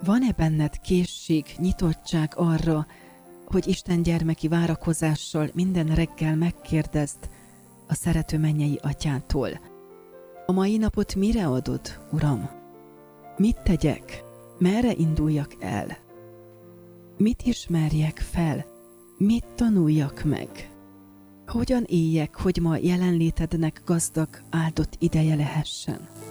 Van-e benned készség, nyitottság arra, hogy Isten gyermeki várakozással minden reggel megkérdezd a szerető mennyei Atyától: a mai napot mire adod, Uram? Mit tegyek? Merre induljak el? Mit ismerjek fel? Mit tanuljak meg? Hogyan éljek, hogy ma jelenlétednek gazdag, áldott ideje lehessen?